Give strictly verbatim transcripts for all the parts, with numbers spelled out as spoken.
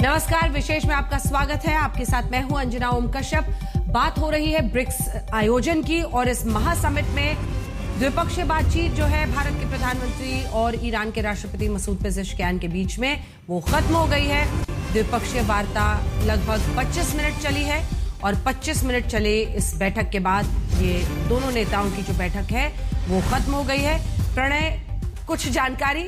नमस्कार, विशेष में आपका स्वागत है। आपके साथ मैं हूं अंजना ओम कश्यप। बात हो रही है ब्रिक्स आयोजन की और इस महासमिट में द्विपक्षीय बातचीत जो है भारत के प्रधानमंत्री और ईरान के राष्ट्रपति मसूद पेजेश्कियान के बीच में वो खत्म हो गई है। द्विपक्षीय वार्ता लगभग पच्चीस मिनट चली है और पच्चीस मिनट चले इस बैठक के बाद ये दोनों नेताओं की जो बैठक है वो खत्म हो गई है। प्रणय, कुछ जानकारी?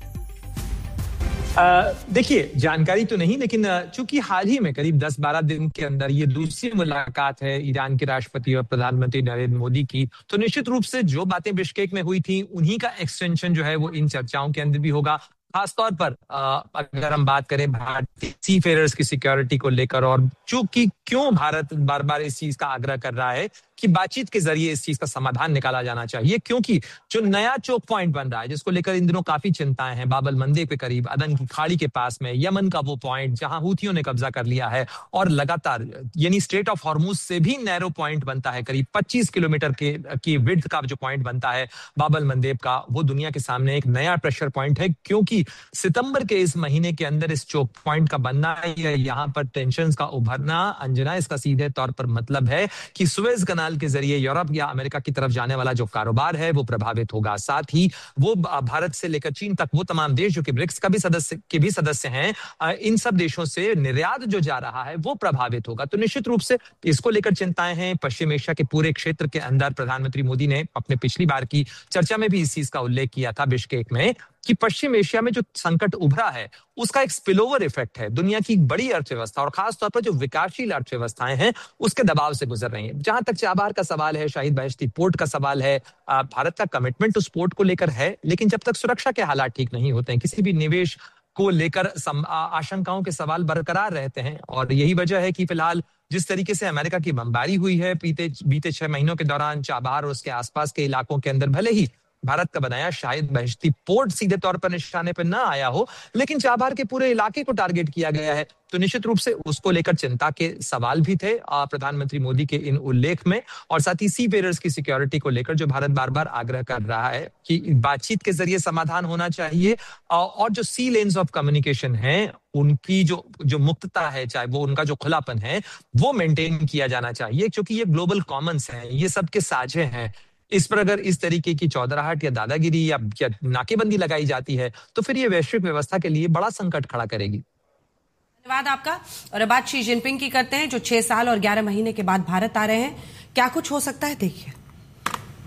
देखिए, जानकारी तो नहीं, लेकिन चूंकि हाल ही में करीब दस बारह दिन के अंदर ये दूसरी मुलाकात है ईरान के राष्ट्रपति और प्रधानमंत्री नरेंद्र मोदी की, तो निश्चित रूप से जो बातें बिश्केक में हुई थी उन्हीं का एक्सटेंशन जो है वो इन चर्चाओं के अंदर भी होगा। खासतौर पर अगर हम बात करें भारतीय सी फेयरर्स की सिक्योरिटी को लेकर, और चूंकि क्यों भारत बार बार इस चीज का आग्रह कर रहा है कि बातचीत के जरिए इस चीज का समाधान निकाला जाना चाहिए, क्योंकि जो नया चोक पॉइंट बन रहा है जिसको लेकर इन दिनों काफी चिंताएं हैं, बाब अल मंदेब के करीब अदन की खाड़ी के पास में यमन का वो पॉइंट जहां हूथियों ने कब्जा कर लिया है, और लगातार यानी स्ट्रेट ऑफ हॉर्मुज से भी नैरो पॉइंट बनता है, करीब पच्चीस किलोमीटर के की विड्थ का जो पॉइंट बनता है बाब अल मंदेब का, वो दुनिया के सामने एक नया प्रेशर पॉइंट है। क्योंकि सितंबर के इस महीने के अंदर इस चोक पॉइंट का बनना या यहाँ पर टेंशंस का उभरना, अंजना, इसका सीधे तौर पर मतलब है कि सुएज कनाल के जरिए यूरोप या अमेरिका की तरफ जाने वाला जो कारोबार है वो प्रभावित होगा। साथ ही वो भारत से लेकर चीन तक वो तमाम देश जो कि ब्रिक्स का भी सदस्य के भी सदस्य हैं, इन सब देशों से निर्यात जो जा रहा है वो प्रभावित होगा। तो निश्चित रूप से इसको लेकर चिंताएं हैं। पश्चिम एशिया के पूरे क्षेत्र के अंदर प्रधानमंत्री मोदी ने अपने पिछली बार की चर्चा में भी इस चीज का उल्लेख किया था बिश्केक में कि पश्चिम एशिया में जो संकट उभरा है उसका एक स्पिलओवर इफेक्ट है। दुनिया की बड़ी अर्थव्यवस्था और खासतौर पर जो विकासशील अर्थव्यवस्थाएं हैं उसके दबाव से गुजर रही हैं। जहां तक चाबहार का सवाल है, शाहिद बहिश्ती पोर्ट का सवाल है, भारत का कमिटमेंट उस पोर्ट को लेकर है, लेकिन जब तक सुरक्षा के हालात ठीक नहीं होते हैं, किसी भी निवेश को लेकर आशंकाओं के सवाल बरकरार रहते हैं। और यही वजह है कि फिलहाल जिस तरीके से अमेरिका की बमबारी हुई है बीते बीते छह महीनों के दौरान चाबहार और उसके आसपास के इलाकों के अंदर, भले ही भारत का बनाया शाहिद बहिश्ती पोर्ट सीधे तौर पर निशाने पर ना आया हो, लेकिन चाबहार के पूरे इलाके को टारगेट किया गया है। तो निश्चित रूप से उसको लेकर चिंता के सवाल भी थे प्रधानमंत्री मोदी के इन उल्लेख में, और साथ ही सी फेयरर्स की सिक्योरिटी को लेकर जो भारत बार बार आग्रह कर रहा है कि बातचीत के जरिए समाधान होना चाहिए, और जो सी लेन्स ऑफ कम्युनिकेशन है उनकी जो जो मुक्तता है, चाहे वो उनका जो खुलापन है, वो मेंटेन किया जाना चाहिए, क्योंकि ये ग्लोबल कॉमन्स हैं, ये सबके साझे हैं। इस पर अगर इस तरीके की चौधराहट या दादागिरी या, या नाकेबंदी लगाई जाती है तो फिर ये वैश्विक व्यवस्था के लिए बड़ा संकट खड़ा करेगी। धन्यवाद आपका। और अब बात शी जिनपिंग की करते हैं, जो छह साल और ग्यारह महीने के बाद भारत आ रहे हैं। क्या कुछ हो सकता है, देखिए।